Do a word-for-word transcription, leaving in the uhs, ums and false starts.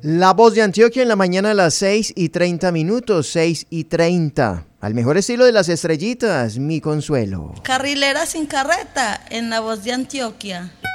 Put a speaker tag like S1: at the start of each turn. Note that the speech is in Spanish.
S1: La Voz de Antioquia en la mañana a las seis y treinta minutos, seis y treinta. Al mejor estilo de las estrellitas, mi consuelo.
S2: Carrilera sin carreta en La Voz de Antioquia.